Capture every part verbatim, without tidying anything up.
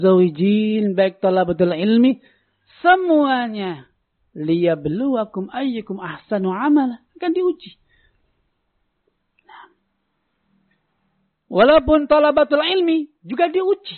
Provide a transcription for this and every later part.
zawijin, baik talabatul ilmi, semuanya liyabluwakum ayyukum ahsanu amala, akan diuji. Nah. Walaupun talabatul ilmi juga diuji.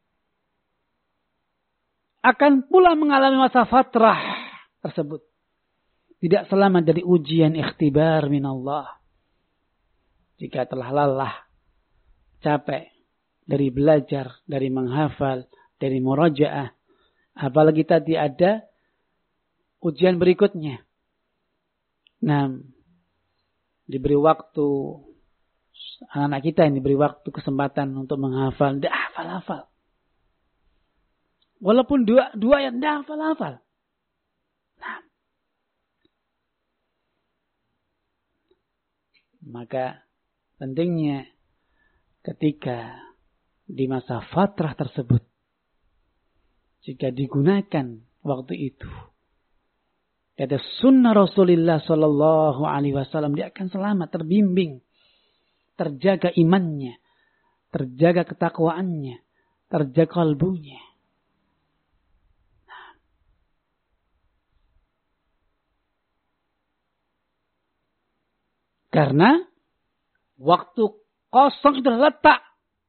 Akan pula mengalami masa fatrah tersebut. Tidak selamat dari ujian ikhtibar minallah. Jika telah lelah, capek dari belajar, dari menghafal, dari murajaah, apalagi tadi ada ujian berikutnya. Nah, diberi waktu, anak-anak kita ini diberi waktu kesempatan untuk menghafal, tidak hafal-hafal. Walaupun dua, dua ayat, tidak hafal-hafal. Nah, maka pentingnya ketika di masa fatrah tersebut, jika digunakan waktu itu, ada sunnah Rasulullah Sallallahu Alaihi Wasallam, dia akan selamat, terbimbing, terjaga imannya, terjaga ketakwaannya, terjaga kalbunya. Karena waktu kosong itu letak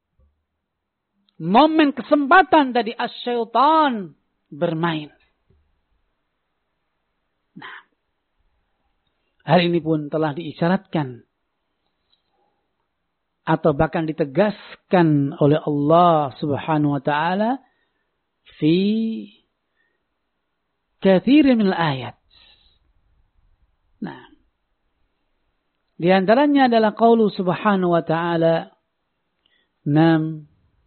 momen kesempatan dari asyaitan bermain. Nah, hal ini pun telah diisyaratkan atau bahkan ditegaskan oleh Allah Subhanahu wa taala fi katsirin minal ayat. Nah, di antaranya adalah qaulu Subhanahu wa ta'ala, nam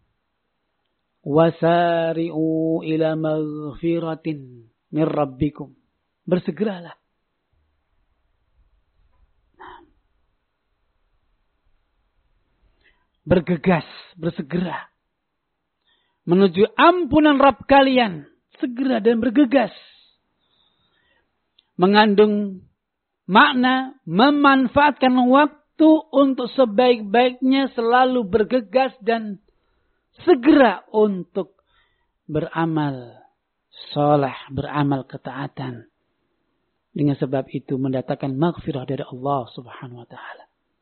wasari'u ila maghfiratin min rabbikum. Bersegeralah. Bergegas, bersegera menuju ampunan Rabb kalian. Segera dan bergegas. Mengandung makna memanfaatkan waktu untuk sebaik-baiknya, selalu bergegas dan segera untuk beramal saleh, beramal ketaatan. Dengan sebab itu mendatangkan maghfirah dari Allah Subhanahu wa taala.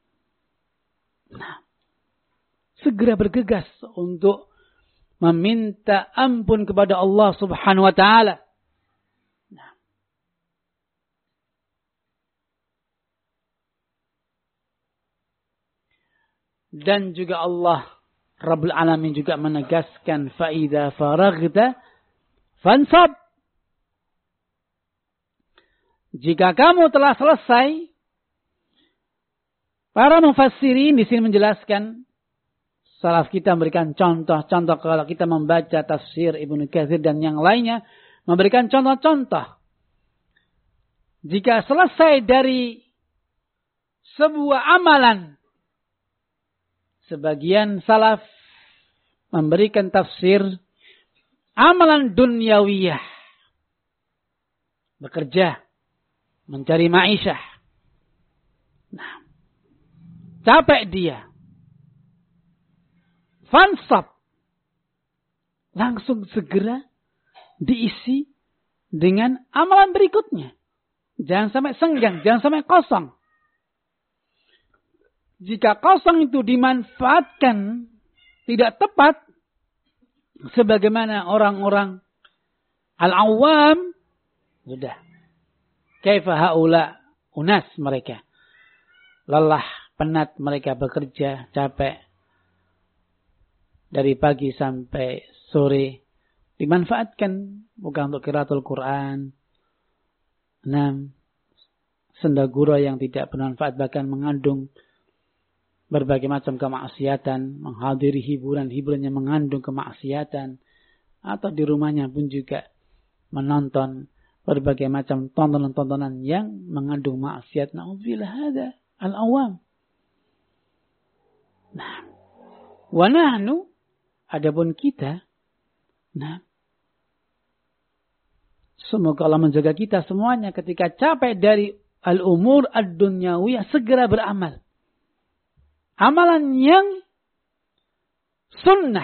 Nah, segera bergegas untuk meminta ampun kepada Allah Subhanahu wa taala. Dan juga Allah Rabbul Alamin juga menegaskan fa'idha faraghta fansab. Jika kamu telah selesai, para mufassirin di sini menjelaskan, salaf kita memberikan contoh-contoh kalau kita membaca tafsir Ibnu Katsir dan yang lainnya memberikan contoh-contoh. Jika selesai dari sebuah amalan, sebagian salaf memberikan tafsir amalan dunyawiyah. Bekerja, mencari ma'isyah. Nah, capek dia. Fansab. Langsung segera diisi dengan amalan berikutnya. Jangan sampai senggang, jangan sampai kosong. Jika kosong itu dimanfaatkan tidak tepat, sebagaimana orang-orang al-awwam, sudah. Kaifa haula unas mereka. Lelah, penat mereka bekerja, capek. Dari pagi sampai sore. Dimanfaatkan bukan untuk qiraatul Quran. Enam. Sendagura yang tidak bermanfaat bahkan mengandung berbagai macam kemaksiatan, menghadiri hiburan-hiburan yang mengandung kemaksiatan, atau di rumahnya pun juga menonton berbagai macam tontonan-tontonan yang mengandung maksiat. Na'udzubillah hada al-awam. Nah, wa nahnu, adapun kita, nah, semoga Allah menjaga kita semuanya ketika capek dari al-umur ad-dunyawiyah, segera beramal. Amalan yang sunnah.